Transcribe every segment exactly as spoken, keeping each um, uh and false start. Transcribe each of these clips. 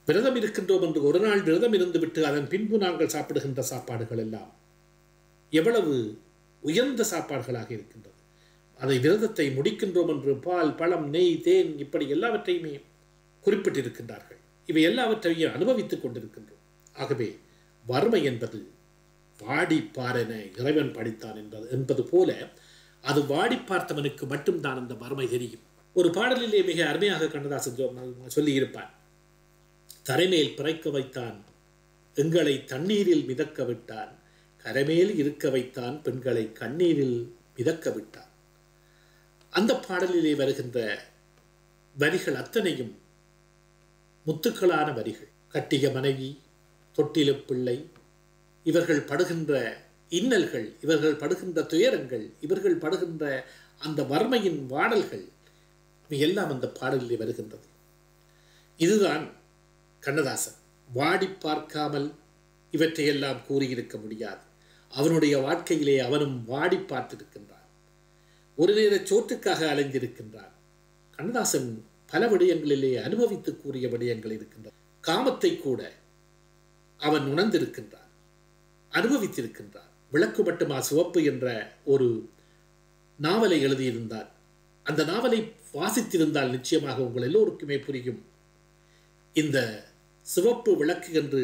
விரதம் இருக்கின்றோம் என்று ஒரு நாள் விரதம் இருந்துவிட்டு அதன் பின்பு நாங்கள் சாப்பிடுகின்ற சாப்பாடுகள் எல்லாம் எவ்வளவு உயர்ந்த சாப்பாடுகளாக இருக்கின்றது. அதை விரதத்தை முடிக்கின்றோம் என்று பால், பழம், நெய், தேன் இப்படி எல்லாவற்றையுமே குறிப்பிட்டிருக்கின்றார்கள். இவை எல்லாவற்றையும் அனுபவித்துக் கொண்டிருக்கின்றோம். ஆகவே வறுமை என்பது வாடி பாரென இறைவன் படித்தான் என்பது என்பது போல அது வாடி பார்த்தவனுக்கு மட்டும்தான் அந்த வறுமை தெரியும். ஒரு பாடலிலே மிக அருமையாக கண்ணதாசன் சொல்லியிருப்பான். தரைமேல் பிறக்க வைத்தான், எங்களை தண்ணீரில் மிதக்க விட்டான், கரைமேல் இருக்க வைத்தான், பெண்களை கண்ணீரில் மிதக்க விட்டான். அந்த பாடலிலே வருகின்ற வரிகள் அத்தனையும் முத்துக்களான வரிகள். கட்டிய மனைவி, தொட்டில பிள்ளை, இவர்கள் படுகின்ற இன்னல்கள், இவர்கள் படுகின்ற துயரங்கள், இவர்கள் படுகின்ற அந்த வறுமையின் வாடல்கள் எல்லாம் அந்த பாடலிலே வருகின்றது. இதுதான் கண்ணதாசன். வாடி பார்க்காமல் இவற்றையெல்லாம் கூறியிருக்க முடியாது. அவனுடைய வாழ்க்கையிலே அவனும் வாடி பார்த்திருக்கின்றான். ஒரு நேர சோற்றுக்காக அலைந்திருக்கின்றான். கண்ணதாசன் பல விடயங்களிலே அனுபவித்து கூறிய விடயங்கள் இருக்கின்றன. காமத்தை கூட அவன் உணர்ந்திருக்கின்றான், அனுபவித்திருக்கின்றான். விளக்கு மட்டுமா சிவப்பு என்ற ஒரு நாவலை எழுதியிருந்தான். அந்த நாவலை வாசித்திருந்தால் நிச்சயமாக உங்கள் எல்லோருக்குமே புரியும். இந்த சிவப்பு விளக்கு என்று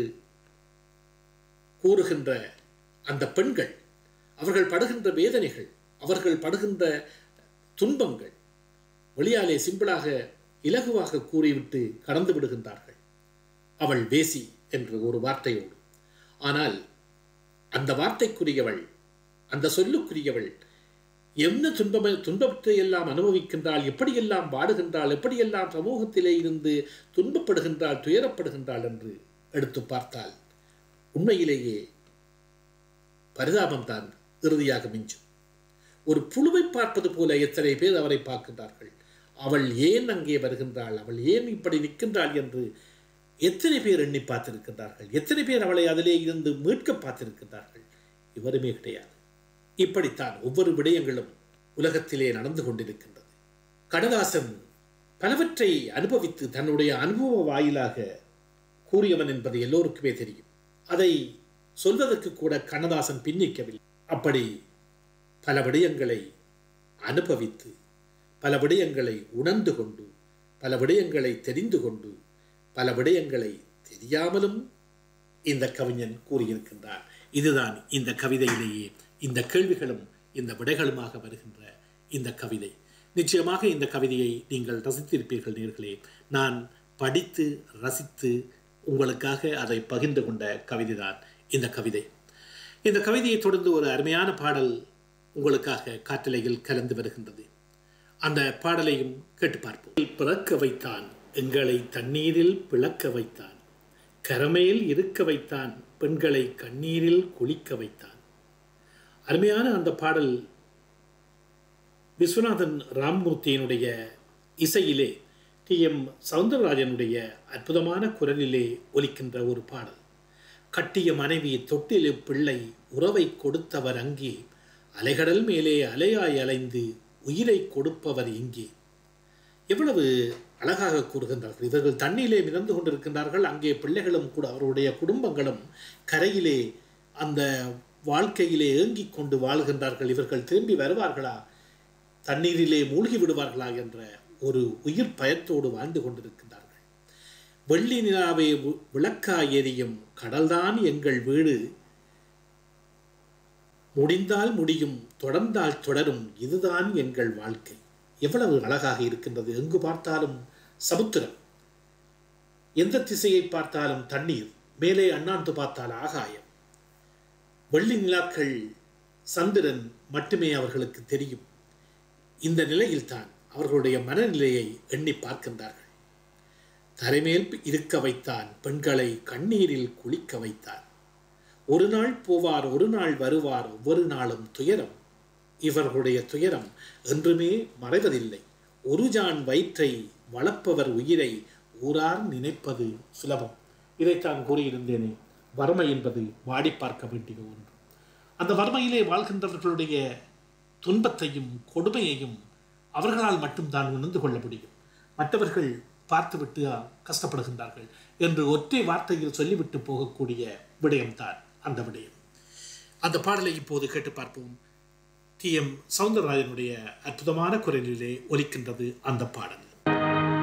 கூறுகின்ற அந்த பெண்கள், அவர்கள் படுகின்ற வேதனைகள், அவர்கள் படுகின்ற துன்பங்கள் வெளியாலே சிம்பிளாக இலகுவாக கூறிவிட்டு கடந்து விடுகின்றார்கள். அவள் வேசி என்று ஒரு வார்த்தையோடு. ஆனால் அந்த வார்த்தைக்குரியவள், அந்த சொல்லுக்குரியவள் என்ன துன்ப துன்பத்தை எல்லாம் அனுபவிக்கின்றாள், எப்படியெல்லாம் வாடுகின்றாள், எப்படியெல்லாம் சமூகத்திலே இருந்து துன்பப்படுகின்றாள், துயரப்படுகின்றாள் என்று எடுத்து பார்த்தால் உண்மையிலேயே பரிதாபம்தான் இறுதியாக மிஞ்சும். ஒரு புழுவை பார்ப்பது போல எத்தனை பேர் அவரை பார்க்கின்றார்கள். அவள் ஏன் அங்கே வருகின்றாள், அவள் ஏன் இப்படி நிற்கின்றாள் என்று எத்தனை பேர் எண்ணி பார்த்திருக்கின்றார்கள். எத்தனை பேர் அவளை அதிலே இருந்து மீட்க பார்த்திருக்கின்றார்கள். இவருமே கிடையாது. இப்படித்தான் ஒவ்வொரு விடயங்களும் உலகத்திலே நடந்து கொண்டிருக்கின்றது. கண்ணதாசன் பலவற்றை அனுபவித்து தன்னுடைய அனுபவ வாயிலாக கூறியவன் என்பது எல்லோருக்குமே தெரியும். அதை சொல்வதற்கு கூட கண்ணதாசன் பின்னிக்கவில்லை. அப்படி பல விடயங்களை அனுபவித்து, பல விடயங்களை உணர்ந்து கொண்டு, பல விடயங்களை தெரிந்து கொண்டு, பல விடயங்களை தெரியாமலும் இந்த கவிஞன் கூறியிருக்கின்றார். இதுதான் இந்த கவிதையிலேயே இந்த கேள்விகளும் இந்த விடைகளுமாக வருகின்ற இந்த கவிதை. நிச்சயமாக இந்த கவிதையை நீங்கள் ரசித்திருப்பீர்கள் நேர்களே. நான் படித்து ரசித்து உங்களுக்காக அதை பகிர்ந்து கொண்ட கவிதைதான் இந்த கவிதை. இந்த கவிதையை தொடர்ந்து ஒரு அருமையான பாடல் உங்களுக்காக காற்றலையில் கலந்து வருகின்றது. அந்த பாடலையும் கேட்டு பார்ப்போம். பிறக்க வைத்தான், எங்களை தண்ணீரில் பிளக்க வைத்தான், கரமேல் இருக்க வைத்தான், பெண்களை கண்ணீரில் குளிக்க வைத்தான். அருமையான அந்த பாடல் விஸ்வநாதன் ராமமூர்த்தியினுடைய இசையிலே டி எம் சவுந்தரராஜனுடைய அற்புதமான குரலிலே ஒலிக்கின்ற ஒரு பாடல். கட்டிய மனைவி, தொட்டிலு பிள்ளை, உறவை கொடுத்தவர் அங்கே, அலைகடல் மேலே அலையாய் அலைந்து உயிரை கொடுப்பவர் இங்கே. எவ்வளவு அழகாக கூறுகின்றார்கள். இவர்கள் தண்ணீரிலே மிதந்து கொண்டிருக்கின்றார்கள். அங்கே பிள்ளைகளும் கூட அவருடைய குடும்பங்களும் கரையிலே அந்த வாழ்க்கையிலே ஏங்கிக் கொண்டு வாழ்கின்றார்கள். இவர்கள் திரும்பி வருவார்களா, தண்ணீரிலே மூழ்கி விடுவார்களா என்ற ஒரு உயிர் பயத்தோடு வாழ்ந்து கொண்டிருக்கின்றார்கள். வெள்ளி நிலாவே விளக்கா எரியும், கடல்தான் எங்கள் வீடு, முடிந்தால் முடியும், தொடர்ந்தால் தொடரும், இதுதான் எங்கள் வாழ்க்கை. எவ்வளவு அழகாக இருக்கின்றது. எங்கு பார்த்தாலும் சமுத்திரம், எந்த திசையை பார்த்தாலும் தண்ணீர், மேலே அண்ணாந்து பார்த்தால் ஆகாயம், வெள்ளி நிலாக்கள், சந்திரன் மட்டுமே அவர்களுக்கு தெரியும். இந்த நிலையில்தான் அவர்களுடைய மனநிலையை எண்ணி பார்க்கின்றார்கள். தரைமேல் இருக்க வைத்தான், பெண்களை கண்ணீரில் குளிக்க வைத்தான். ஒரு நாள் போவார், ஒரு நாள் வருவார், ஒவ்வொரு நாளும் துயரம். இவர்களுடைய துயரம் என்றுமே மறைவதில்லை. ஒரு ஜான் வயிற்றை வளர்ப்பவர் உயிரை ஊரார் நினைப்பது சுலபம். இதைத்தான் கூறியிருந்தேனே, வறுமை என்பது வாடி பார்க்க வேண்டிய ஒன்று. அந்த வறுமையிலே வாழ்கின்றவர்களுடைய துன்பத்தையும் கொடுமையையும் அவர்களால் மட்டும்தான் உணர்ந்து கொள்ள முடியும். மற்றவர்கள் பார்த்துவிட்டு கஷ்டப்படுகின்றார்கள் என்று ஒற்றை வார்த்தையில் சொல்லிவிட்டு போகக்கூடிய விடயம்தான் அந்த விடயம். அந்த பாடலை இப்போது கேட்டு பார்ப்போம். டி எம் சௌந்தரராஜனுடைய அற்புதமான குரலிலே ஒலிக்கின்றது அந்த பாடல்.